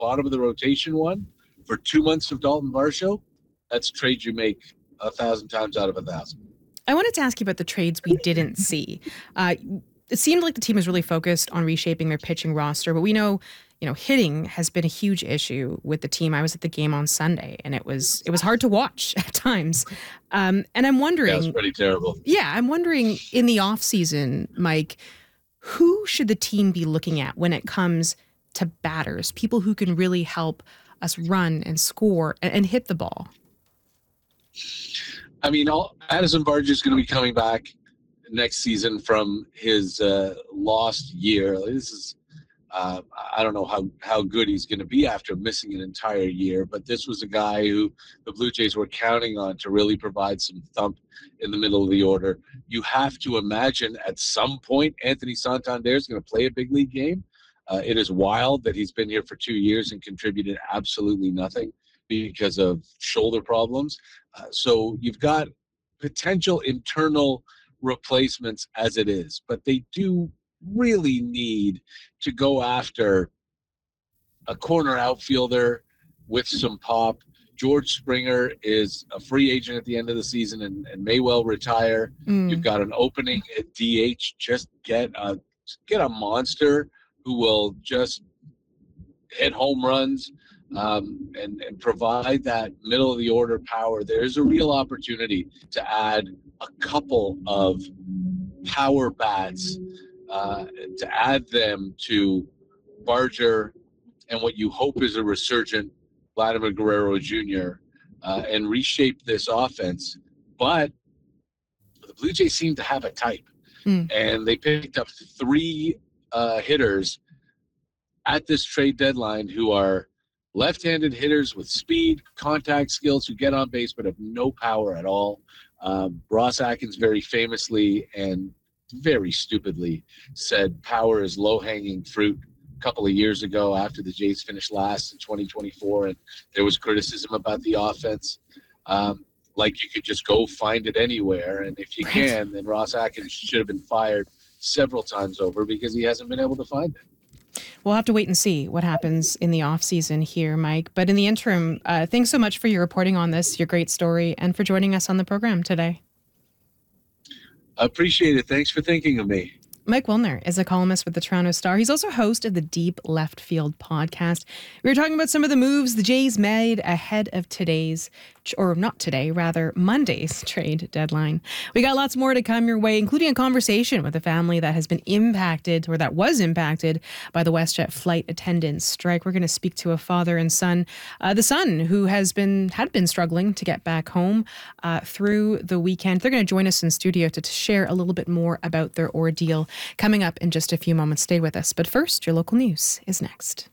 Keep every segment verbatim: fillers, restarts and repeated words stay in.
bottom of the rotation one for two months of Dalton Varsho, that's a trade you make a thousand times out of a thousand. I wanted to ask you about the trades we didn't see. Uh, it seemed like the team is really focused on reshaping their pitching roster, but we know, you know, hitting has been a huge issue with the team. I was at the game on Sunday, and it was it was hard to watch at times. Um, and I'm wondering, yeah, it's pretty terrible. Yeah, I'm wondering in the off season, Mike, who should the team be looking at when it comes to batters, people who can really help us run and score and, and hit the ball? I mean, all, Addison Barger is going to be coming back next season from his uh, lost year. This is, uh, I don't know how, how good he's going to be after missing an entire year, but this was a guy who the Blue Jays were counting on to really provide some thump in the middle of the order. You have to imagine at some point Anthony Santander is going to play a big league game. Uh, it is wild that he's been here for two years and contributed absolutely nothing because of shoulder problems. Uh, so you've got potential internal replacements as it is, but they do really need to go after a corner outfielder with some pop. George Springer is a free agent at the end of the season and, and may well retire. Mm. You've got an opening at D H. Just get a, get a monster who will just hit home runs um, and, and provide that middle of the order power. There's a real opportunity to add a couple of power bats, uh, to add them to Barger and what you hope is a resurgent Vladimir Guerrero Junior uh, and reshape this offense. But the Blue Jays seem to have a type, mm. and they picked up three uh, hitters at this trade deadline who are left-handed hitters with speed, contact skills, who get on base but have no power at all. Um, Ross Atkins very famously and very stupidly said power is low-hanging fruit a couple of years ago after the Jays finished last in twenty twenty-four, and there was criticism about the offense. Um, like you could just go find it anywhere, and if you can, then Ross Atkins should have been fired several times over because he hasn't been able to find it. We'll have to wait and see what happens in the off season here, Mike. But in the interim, uh, thanks so much for your reporting on this, your great story, and for joining us on the program today. I appreciate it. Thanks for thinking of me. Mike Wilner is a columnist with the Toronto Star. He's also host of the Deep Left Field podcast. We were talking about some of the moves the Jays made ahead of today's, or not today, rather Monday's trade deadline. We got lots more to come your way, including a conversation with a family that has been impacted, or that was impacted, by the WestJet flight attendants strike. We're going to speak to a father and son, uh, the son who has been had been struggling to get back home uh, through the weekend. They're going to join us in studio to, to share a little bit more about their ordeal. Coming up in just a few moments. Stay with us. But first, your local news is next.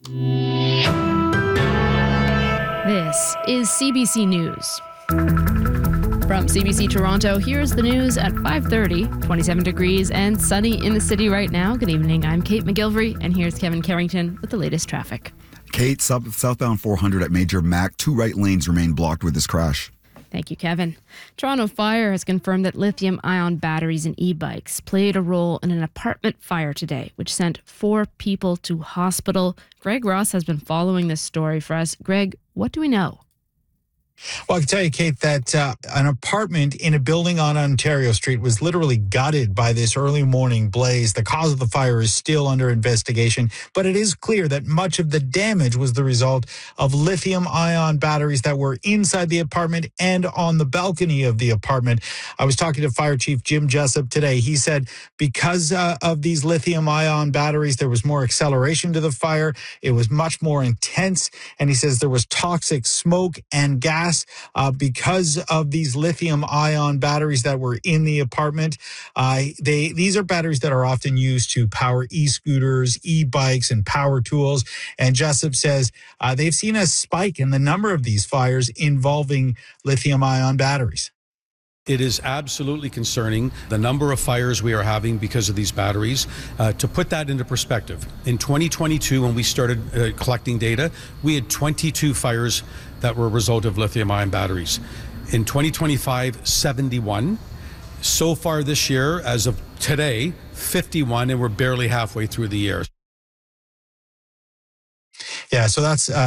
This is C B C News. From C B C Toronto, here's the news at five thirty, twenty-seven degrees and sunny in the city right now. Good evening, I'm Kate McGilvery, and here's Kevin Carrington with the latest traffic. Kate, south, southbound four hundred at Major Mac, two right lanes remain blocked with this crash. Thank you, Kevin. Toronto Fire has confirmed that lithium-ion batteries in e-bikes played a role in an apartment fire today, which sent four people to hospital. Greg Ross has been following this story for us. Greg, what do we know? Well, I can tell you, Kate, that uh, an apartment in a building on Ontario Street was literally gutted by this early morning blaze. The cause of the fire is still under investigation, but it is clear that much of the damage was the result of lithium-ion batteries that were inside the apartment and on the balcony of the apartment. I was talking to Fire Chief Jim Jessup today. He said because uh, of these lithium-ion batteries, there was more acceleration to the fire. It was much more intense, and he says there was toxic smoke and gas Uh, because of these lithium-ion batteries that were in the apartment. Uh, they these are batteries that are often used to power e-scooters, e-bikes, and power tools. And Jessup says uh, they've seen a spike in the number of these fires involving lithium-ion batteries. It is absolutely concerning, the number of fires we are having because of these batteries. Uh, to put that into perspective, in twenty twenty-two, when we started uh, collecting data, we had twenty-two fires that were a result of lithium-ion batteries. In twenty twenty-five, seventy-one. So far this year, as of today, fifty-one, and we're barely halfway through the year. Yeah, so that's uh,